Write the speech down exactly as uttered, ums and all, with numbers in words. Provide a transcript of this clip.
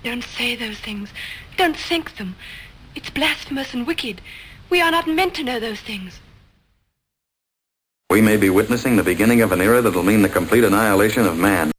Don't say those things. Don't think them. It's blasphemous and wicked. We are not meant to know those things. We may be witnessing the beginning of an era that will mean the complete annihilation of man.